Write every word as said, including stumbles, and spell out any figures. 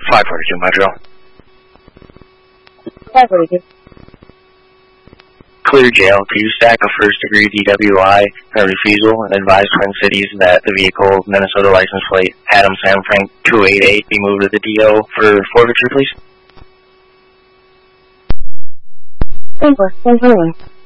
five forty-two, Montreal. five forty-two. Clear jail. Cusack, a first-degree D W I, a refusal, and advise Twin Cities that the vehicle, Minnesota license plate, Adam Sam Frank two eighty-eight, be moved to the D O for forfeiture, please. ten four, ten twenty-one.